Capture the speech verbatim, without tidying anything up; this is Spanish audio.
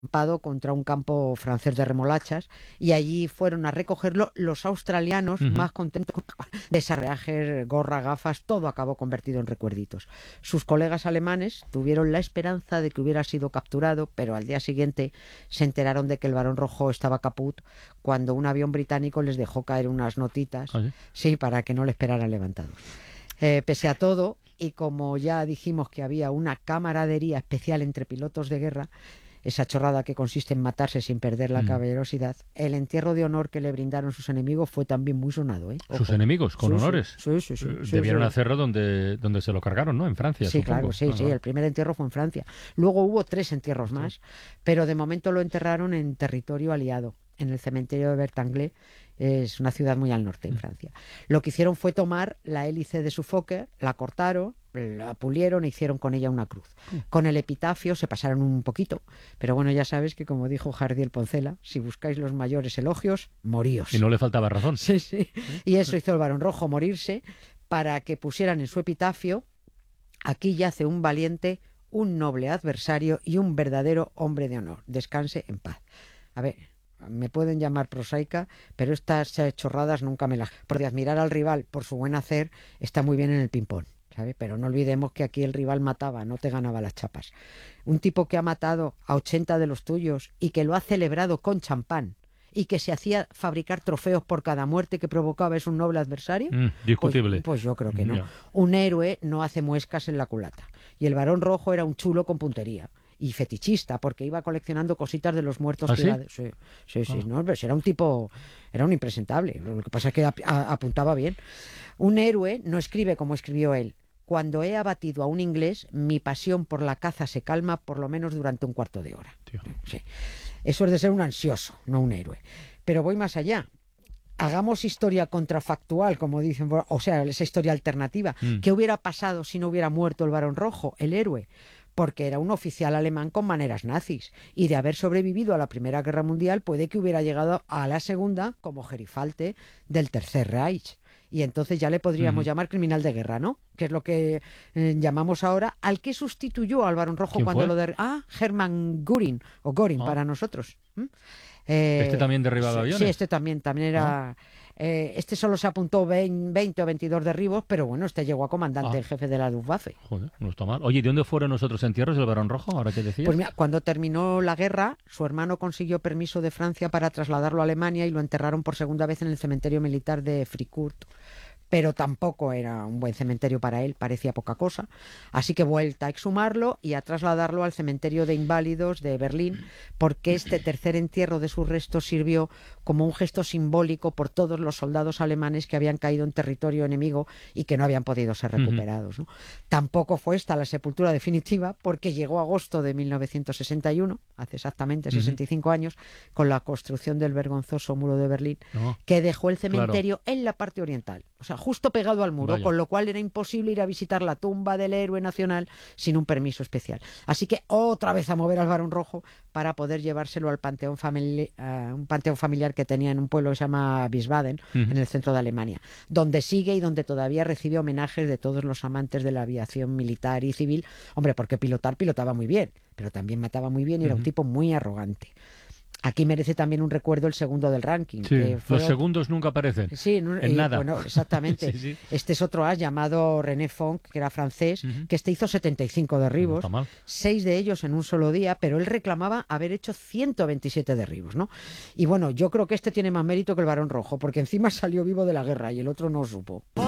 acampado contra un campo francés de remolachas y allí fueron a recogerlo los australianos Ujú. más contentos de ese reaje, gorra, gafas, todo acabó convertido en recuerditos. Sus colegas alemanes tuvieron la esperanza de que hubiera sido capturado, pero al día siguiente se enteraron de que el Barón Rojo estaba caput cuando un avión británico les dejó caer unas notitas, ¿Ah, sí? sí, para que no le esperaran levantados. Eh, pese a todo, y como ya dijimos que había una camaradería especial entre pilotos de guerra, esa chorrada que consiste en matarse sin perder la Mm. caballerosidad, el entierro de honor que le brindaron sus enemigos fue también muy sonado, ¿eh? Sus Ojo. enemigos, con Sí, sí, honores. sí, sí, Eh, sí, sí, Debieron sí. hacerlo donde, donde se lo cargaron, ¿no? En Francia, Sí, claro, supongo. sí, Claro, sí. El claro. primer entierro fue en Francia. Luego hubo tres entierros Ostras. más, pero de momento lo enterraron en territorio aliado, en el cementerio de Bertanglé. Es una ciudad muy al norte, en Mm. Francia. Lo que hicieron fue tomar la hélice de su Fokker, la cortaron, la pulieron e hicieron con ella una cruz. Uh. Con el epitafio se pasaron un poquito, pero bueno, ya sabes que como dijo Jardiel Poncela, si buscáis los mayores elogios, Y moríos. no le faltaba razón. Sí, sí. ¿Eh? Y eso hizo el Barón Rojo, morirse, para que pusieran en su epitafio: aquí yace un valiente, un noble adversario y un verdadero hombre de honor. Descanse en paz. A ver, me pueden llamar prosaica, pero estas eh, chorradas nunca me las... Porque admirar al rival por su buen hacer está muy bien en el ping-pong, ¿sabe? Pero no olvidemos que aquí el rival mataba, no te ganaba las chapas. Un tipo que ha matado a ochenta de los tuyos y que lo ha celebrado con champán y que se hacía fabricar trofeos por cada muerte que provocaba, ¿es un noble adversario? Mm, Pues, discutible. pues yo creo que no. Ya. Un héroe no hace muescas en la culata. Y el Barón Rojo era un chulo con puntería. Y fetichista, porque iba coleccionando cositas de los muertos ¿Ah, sí? tirados. Sí, sí, sí. Ah. No, pero era un tipo, era un impresentable. Lo que pasa es que ap- a- apuntaba bien. Un héroe no escribe como escribió él. Cuando he abatido a un inglés, mi pasión por la caza se calma por lo menos durante un cuarto de hora. Tío. Sí. Eso es de ser un ansioso, no un héroe. Pero voy más allá. Hagamos historia contrafactual, como dicen, o sea, esa historia alternativa. Mm. ¿Qué hubiera pasado si no hubiera muerto el Barón Rojo, el héroe? Porque era un oficial alemán con maneras nazis, y de haber sobrevivido a la Primera Guerra Mundial puede que hubiera llegado a la Segunda como gerifalte del Tercer Reich. Y entonces ya le podríamos Ujú. llamar criminal de guerra, ¿no? Que es lo que eh, llamamos ahora al que sustituyó al Barón Rojo ¿Quién cuando fue? lo de... Ah, Hermann Göring, o Göring Ah. para nosotros. ¿Mm? ¿Este Eh, también derribaba sí, sí, aviones? este también, también era... eh, este solo se apuntó veinte o veintidós derribos, pero bueno, este llegó a comandante Ah. en jefe de la Luftwaffe. Joder, no está mal. Oye, ¿y de dónde fueron los otros entierros del Barón Rojo? Ahora que decías. Pues mira, cuando terminó la guerra, su hermano consiguió permiso de Francia para trasladarlo a Alemania y lo enterraron por segunda vez en el cementerio militar de Fricourt. Pero tampoco era un buen cementerio para él, parecía poca cosa. Así que vuelta a exhumarlo y a trasladarlo al cementerio de inválidos de Berlín, porque este tercer entierro de sus restos sirvió como un gesto simbólico por todos los soldados alemanes que habían caído en territorio enemigo y que no habían podido ser Ujú. recuperados, ¿no? Tampoco fue esta la sepultura definitiva, porque llegó agosto de mil novecientos sesenta y uno, hace exactamente Ujú. sesenta y cinco años, con la construcción del vergonzoso muro de Berlín, No. que dejó el Claro. cementerio en la parte oriental, o sea, justo pegado al muro, Vaya. con lo cual era imposible ir a visitar la tumba del héroe nacional sin un permiso especial. Así que otra vez a mover al Barón Rojo para poder llevárselo al panteón, famili a un panteón familiar que tenía en un pueblo que se llama Wiesbaden, Ujú. en el centro de Alemania, donde sigue y donde todavía recibe homenajes de todos los amantes de la aviación militar y civil. Hombre, porque pilotar pilotaba muy bien, pero también mataba muy bien y era un Ujú. tipo muy arrogante. Aquí merece también un recuerdo el segundo del ranking, Sí, que fue los otro- segundos nunca aparecen. Sí, no, En y, nada. bueno, exactamente. Sí, sí. Este es otro as llamado René Fonck, que era francés, Ujú. que este hizo setenta y cinco No derribos, está mal. seis de ellos en un solo día, pero él reclamaba haber hecho ciento veintisiete derribos, ¿no? Y bueno, yo creo que este tiene más mérito que el Barón Rojo, porque encima salió vivo de la guerra y el otro no supo.